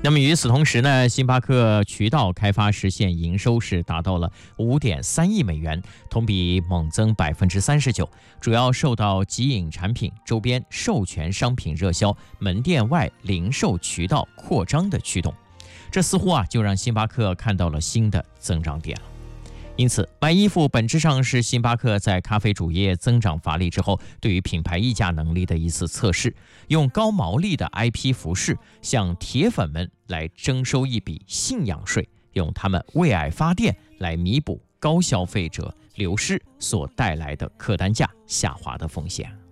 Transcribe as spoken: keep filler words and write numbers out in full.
那么与此同时呢，星巴克渠道开发实现营收是达到了 五点三亿美元，同比猛增 百分之三十九， 主要受到即饮产品、周边授权商品热销、门店外零售渠道扩张的驱动。这似乎啊就让星巴克看到了新的增长点了。因此，买衣服本质上是星巴克在咖啡主业增长乏力之后，对于品牌溢价能力的一次测试，用高毛利的 I P 服饰向铁粉们来征收一笔信仰税，用他们为爱发电来弥补高消费者流失所带来的客单价下滑的风险。